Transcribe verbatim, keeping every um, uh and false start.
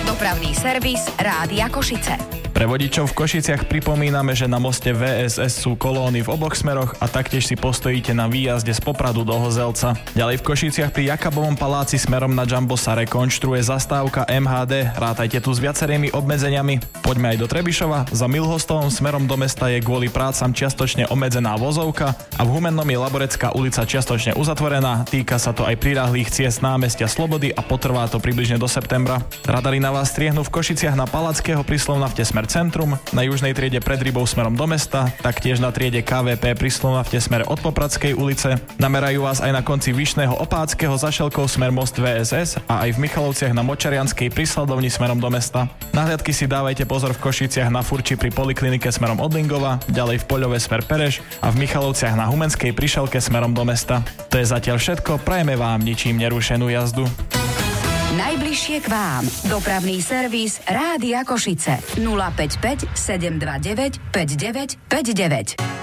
Dopravný servis Rádia Košice. Pre vodičov v Košiciach pripomíname, že na moste vé es es sú kolóny v oboch smeroch a taktiež si postojíte na výjazde z Popradu do Hozelca. Ďalej v Košiciach pri Jakabovom paláci smerom na Jumbo sa rekonštruuje zastávka em há dé. Rátajte tu s viacerými obmedzeniami. Poďme aj do Trebišova. Za Milhostovom smerom do mesta je kvôli prácam čiastočne obmedzená vozovka a v Humennom je Laborecká ulica čiastočne uzatvorená. Týka sa to aj priľahlých ciest námestia Slobody a potrvá to približne do septembra. Radari na vás striehnú v Košiciach na Palackého pri Slovnafte smer centrum, na južnej triede pred Rybou smerom do mesta, taktiež na triede ká vé pé pri Slovnafte smer od Popradskej ulice. Namerajú vás aj na konci Vyšného Opáckého za Šelkou smer most vé es es a aj v Michalovciach na Močarianskej pri Sladovni smerom do mesta. Na hliadky si dávajte pozor v Košiciach na Furči pri Poliklinike smerom od Lingova, ďalej v Poľove smer Pereš a v Michalovciach na Humenskej pri Šelke smerom do mesta. To je zatiaľ všetko, prajeme vám ničím nerušenú jazdu. Najbližšie k vám. Dopravný servis Rádia Košice. nula päť päť sedem dva deväť päť deväť päť deväť.